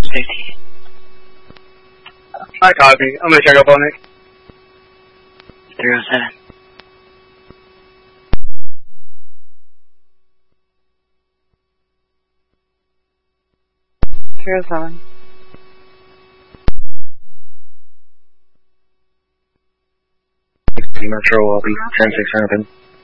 safety. I copy. I'm gonna check up on it. 307. Metro, I'll be 10-6 open.